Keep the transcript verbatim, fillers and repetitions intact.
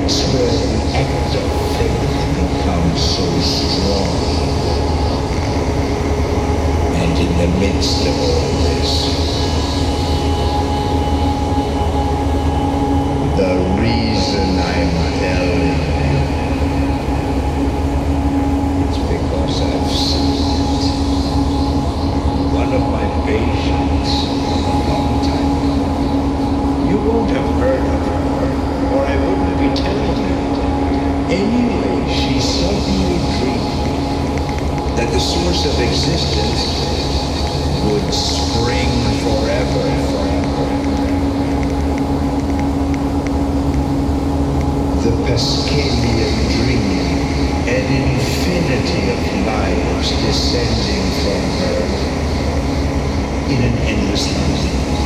That's where the act of faith becomes so strong. And in the midst of all this, the reason I'm telling you, it's because I've seen it. One of my patients, a long time ago, you won't have heard of her, or I wouldn't be telling you. Anyway, she suddenly dreamed that the source of existence would spring forever, forever. The Pascalian dream, an infinity of lives descending from her in an endless line.